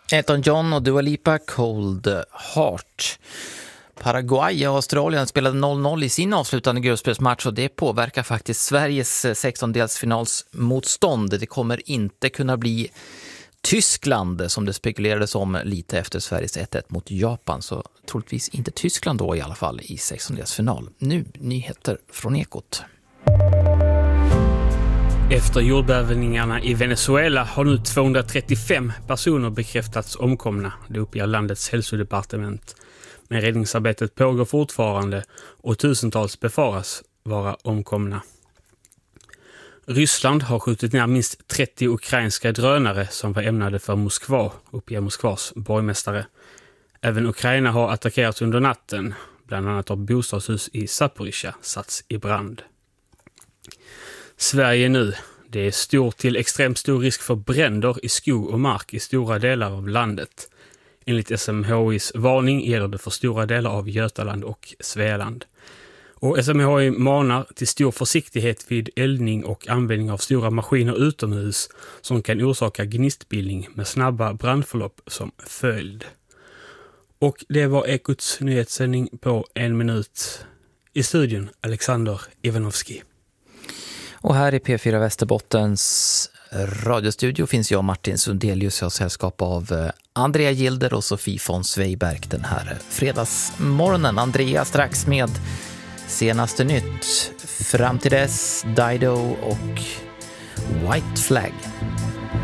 Elton John och Dua Lipa, Cold Heart. Paraguay och Australien spelade 0-0 i sin avslutande gruppspelsmatch och det påverkar faktiskt Sveriges 16-delsfinalsmotstånd. Det kommer inte kunna bli Tyskland som det spekulerades om lite efter Sveriges 1-1 mot Japan, så troligtvis inte Tyskland då i alla fall i 16-delsfinal. Nu nyheter från Ekot. Efter jordbävningarna i Venezuela har nu 235 personer bekräftats omkomna. Det uppger landets hälsodepartement. Men räddningsarbetet pågår fortfarande och tusentals befaras vara omkomna. Ryssland har skjutit ner minst 30 ukrainska drönare som var ämnade för Moskva, uppger Moskvas borgmästare. Även Ukraina har attackerats under natten. Bland annat har bostadshus i Zaporizjzja satts i brand. Sverige nu. Det är stor till extremt stor risk för bränder i skog och mark i stora delar av landet. Enligt SMHIs varning gäller det för stora delar av Götaland och Svealand. Och SMHI manar till stor försiktighet vid eldning och användning av stora maskiner utomhus som kan orsaka gnistbildning med snabba brandförlopp som följd. Och det var Ekots nyhetssändning på 1 minut. I studion Alexander Ivanovski. Och här i P4 Västerbottens radiostudio finns jag och Martin Sundelius och sällskap av Andrea Gilder och Sofie von Sveiberg den här fredagsmorgonen. Andrea strax med senaste nytt. Fram till dess Dido och White Flag.